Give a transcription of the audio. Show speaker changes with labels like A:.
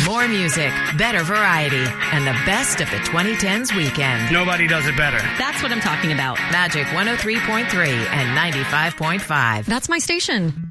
A: More music, better variety, and the best of the 2010s weekend.
B: Nobody does it better.
C: That's what I'm talking about.
A: Magic 103.3 and 95.5.
C: That's my station.